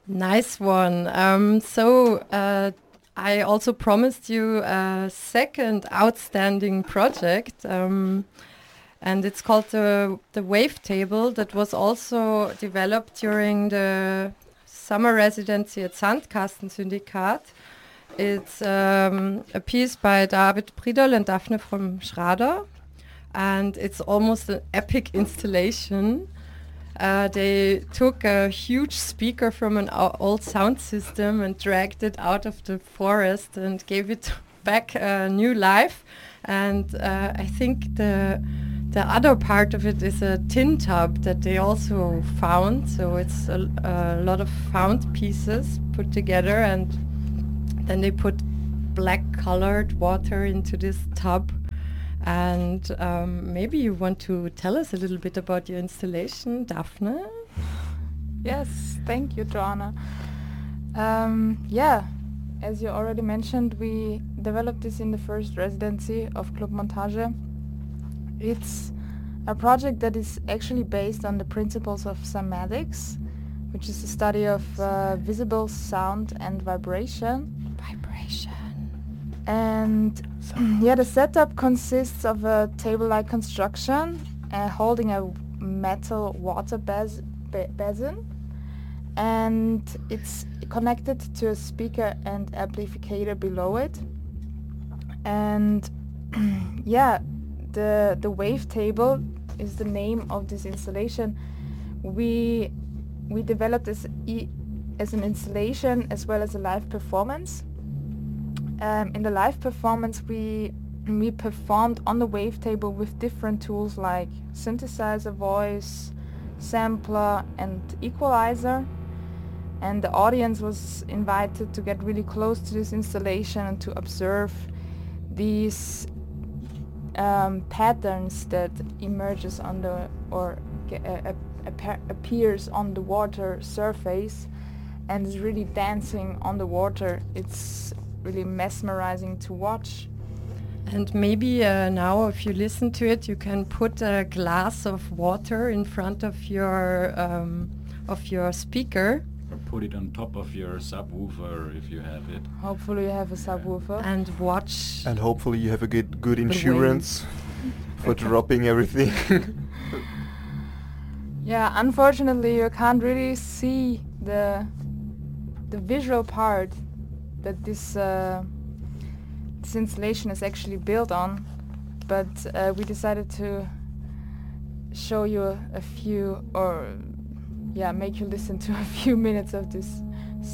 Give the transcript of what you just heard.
Nice one. I also promised you a second outstanding project, and it's called the Wavetable. That was also developed during the summer residency at Sandkastensyndikat. It's a piece by David Priedel and Daphne from Schrader, and it's almost an epic installation. They took a huge speaker from an old sound system and dragged it out of the forest and gave it back a new life. And I think the other part of it is a tin tub that they also found. So it's a lot of found pieces put together, and then they put black colored water into this tub. And maybe you want to tell us a little bit about your installation, Daphne? Yes, thank you, Joanna. As you already mentioned, we developed this in the first residency of Club Montage. It's a project that is actually based on the principles of cymatics, which is the study of visible sound and vibration. And the setup consists of a table-like construction holding a metal water basin, and it's connected to a speaker and amplifier below it. And the Wavetable is the name of this installation. We developed this as an installation as well as a live performance. In the live performance, we performed on the Wavetable with different tools like synthesizer, voice, sampler, and equalizer. And the audience was invited to get really close to this installation and to observe these patterns that emerges on the appears on the water surface and is really dancing on the water. It's really mesmerizing to watch. And maybe now, if you listen to it, you can put a glass of water in front of your speaker. Or put it on top of your subwoofer if you have it. Hopefully you have a subwoofer. And watch. And hopefully you have a good insurance for dropping everything. Yeah, unfortunately you can't really see the visual part that this installation is actually built on, but we decided to show you a few, make you listen to a few minutes of this